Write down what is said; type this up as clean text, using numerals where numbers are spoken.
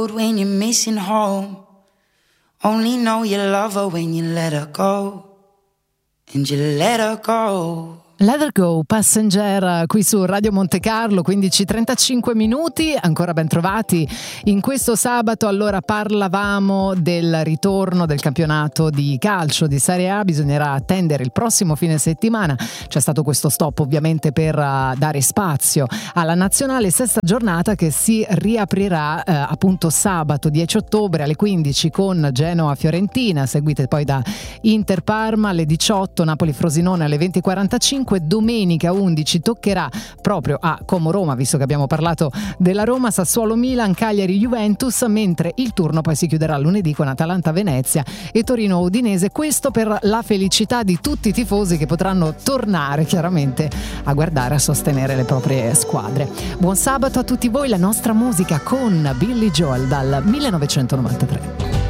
road when you're missing home. Only know you love her when you let her go. And you let her go. Let Her Go, Passenger, qui su Radio Monte Carlo, 15:35 minuti, ancora ben trovati in questo sabato. Allora parlavamo del ritorno del campionato di calcio di Serie A, bisognerà attendere il prossimo fine settimana, c'è stato questo stop ovviamente per dare spazio alla nazionale, sesta giornata che si riaprirà appunto sabato 10 ottobre alle 15 con Genoa-Fiorentina, seguite poi da Inter-Parma alle 18, Napoli-Frosinone alle 20:45. Domenica 11 toccherà proprio a Como-Roma, visto che abbiamo parlato della Roma, Sassuolo-Milan, Cagliari-Juventus, mentre il turno poi si chiuderà lunedì con Atalanta-Venezia e Torino-Udinese. Questo per la felicità di tutti i tifosi che potranno tornare chiaramente a guardare, a sostenere le proprie squadre. Buon sabato a tutti voi, la nostra musica con Billy Joel dal 1993.